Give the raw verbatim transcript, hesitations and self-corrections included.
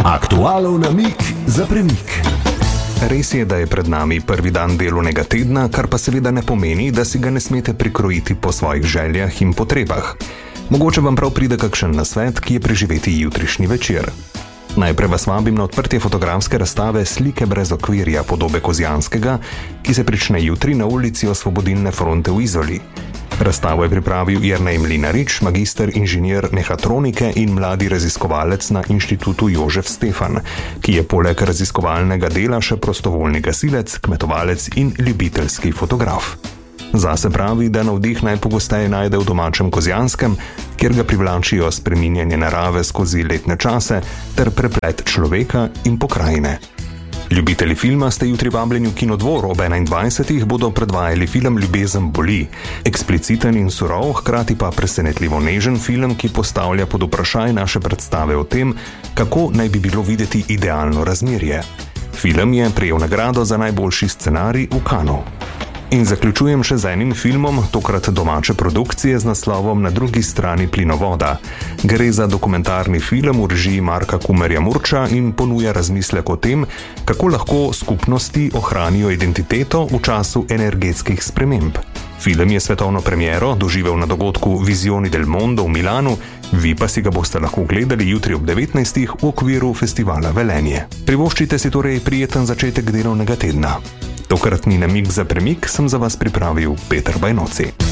Aktualov namig za premik. Res je, da je pred nami prvi dan delovnega tedna, kar pa seveda ne pomeni, da si ga ne smete prikrojiti po svojih željah in potrebah. Mogoče vam prav pride kakšen nasvet, ki je preživeti jutrišnji večer. Najprej vas vabim na odprtje fotografske razstave Slike brez okvirja podobe Kozjanskega, ki se prične jutri na ulici Osvobodilne fronte v Izoli. Razstavo je pripravil Jernej Mlinarič, magister inženir mehatronike in mladi raziskovalec na Inštitutu Jožef Stefan, ki je poleg raziskovalnega dela še prostovoljni gasilec, kmetovalec in ljubiteljski fotograf. Zase pravi, da navdih najpogosteje najde v domačem Kozjanskem, kjer ga privlačijo spreminjanje narave skozi letne čase ter preplet človeka in pokrajine. Ljubitelji filma ste jutri vabljeni v Kinodvor, ob enaindvajsetih bodo predvajali film Ljubezen boli. Ekspliciten in surov, hkrati pa presenetljivo nežen film, ki postavlja pod vprašaj naše predstave o tem, kako naj bi bilo videti idealno razmerje. Film je prejel nagrado za najboljši scenarij v Cannesu. In zaključujem še z enim filmom, tokrat domače produkcije z naslovom Na drugi strani plinovoda. Gre za dokumentarni film v režiji Marka Kumerja-Murča in ponuja razmislek o tem, kako lahko skupnosti ohranijo identiteto v času energetskih sprememb. Film je svetovno premiero doživel na dogodku Visioni del Mondo v Milanu, vi pa si ga boste lahko gledali jutri ob devetnajstih v okviru festivala Velenje. Privoščite si torej prijeten začetek delovnega tedna. Tokratni namig za premik sem za vas pripravil Peter Bajnoci.